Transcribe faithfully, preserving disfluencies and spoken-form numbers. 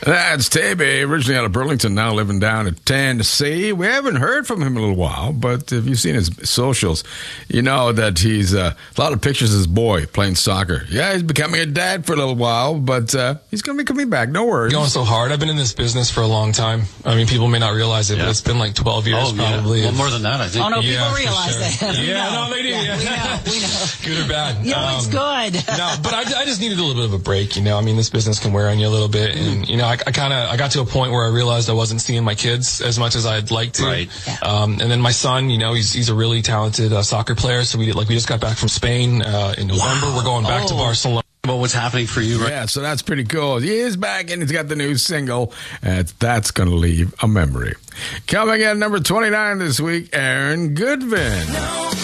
That's Tebe, originally out of Burlington, now living down in Tennessee. We haven't heard from him in a little while, but if you've seen his socials, you know that he's uh, a lot of pictures of his boy playing soccer. Yeah, he's becoming a dad for a little while, but uh, he's going to be coming back. No worries. Going so hard. I've been in this business for a long time. I mean, people may not realize it, yeah. but it's been like twelve years oh, probably. Yeah. Well, more than that, I think. Oh, no, people yeah, realize sure. that. Yeah, no, no, they do. Yeah, Yeah. We know, we know. Good or bad. No, um, it's good. no, but I, I just needed a little bit of a break, you know. I mean, this business can wear on you a little bit. And, mm. you know, I, I kind of, I got to a point where I realized I wasn't seeing my kids as much as I'd like to. Right. Yeah. Um, and then my son, you know, he's he's a really talented uh, soccer player. So we did, like we just got back from Spain uh, in November. Wow. We're going back oh. to Barcelona. Well, what's happening for you right Yeah, so that's pretty cool. He is back, and he's got the new single. Uh, that's going to leave a memory. Coming in at number twenty-nine this week, Aaron Goodvin. No.